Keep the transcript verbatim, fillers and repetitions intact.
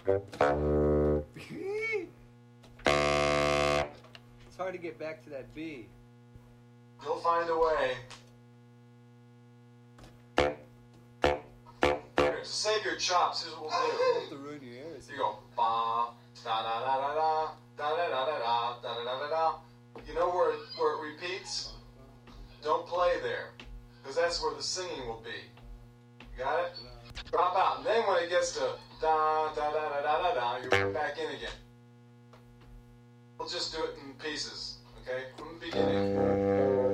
It's hard to get back to that B. You'll find a way. Here, to save your chops, here's what we'll do. To ruin your ears. You go ba da da da da da da da da da da da da da da. You know where it, where it repeats? Don't play there, because that's where the singing will be. You got it? Drop out, and then when it gets to da da da da da da da, you're back in again. We'll just do it in pieces, okay? From the beginning.